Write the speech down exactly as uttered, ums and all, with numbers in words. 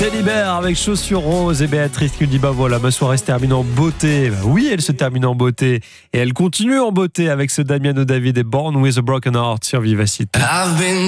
Teddy Bear avec chaussures roses et Béatrice qui nous dit bah voilà, ma soirée se termine en beauté. Bah oui, elle se termine en beauté et elle continue en beauté avec ce Damiano David et Born with a Broken Heart sur Vivacité.